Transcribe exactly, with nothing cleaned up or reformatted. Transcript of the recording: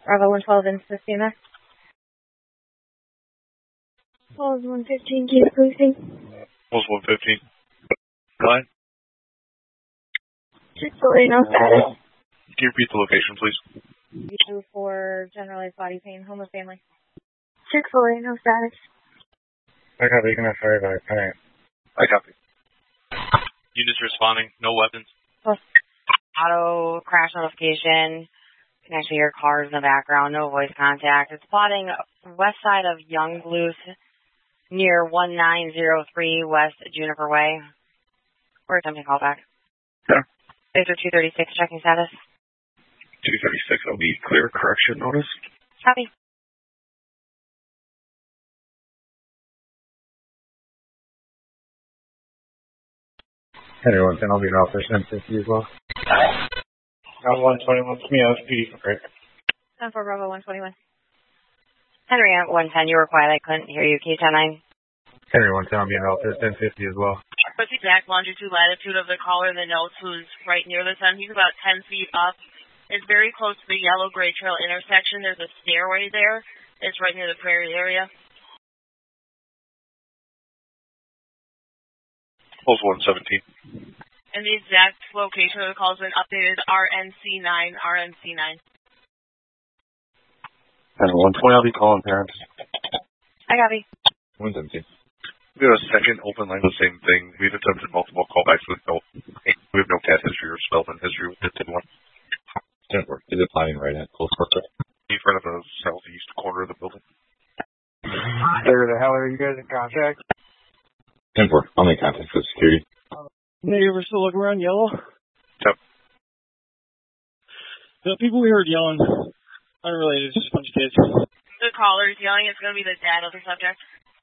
Bravo one twelve in Sistina. Calls one fifteen, keep cruising. Calls one fifteen. Go ahead. Chick-fil-A, no status. Can you repeat the location, please? You for generalized body pain, home of family. Chick-fil-A, no status. I copy, you can have sorry about it. All right. I copy. Units responding, no weapons. Oh. Auto crash notification. Connecting your cars in the background, no voice contact. It's plotting west side of Young Blues near one nine zero three West Juniper Way. We're attempting callback. Yeah. Laser two thirty-six, checking status. two thirty-six, I'll be clear. Correction notice. Copy. Henry one ten, I'll be in office ten fifty as well. Bravo one twenty-one, to me, I was P D for break. ten four Bravo one twenty-one. Henry at one ten, you were quiet. I couldn't hear you. Can you ten nine? Henry one ten, I'll be in office ten fifty as well. What's the exact longitude, latitude of the caller in the notes who's right near the sun? He's about ten feet up. It's very close to the Yellow Gray Trail intersection. There's a stairway there. It's right near the prairie area. Calls one seventeen. And the exact location of the call has been updated, R N C nine, R N C nine. And one twenty, I'll be calling parents. I copy. one seventeen. We have a second open line, the same thing. We've attempted multiple callbacks with no, we have no cat history or Spellman history with the one. ten four. Is it flying right at close quarter? In front of the southeast corner of the building. Where the hell are you guys in contact? ten four. I'll make contact with security. Hey, you ever still looking around yellow? Yep. The people we heard yelling, unrelated, just a bunch of kids. The caller is yelling. It's going to be the dad of the subject.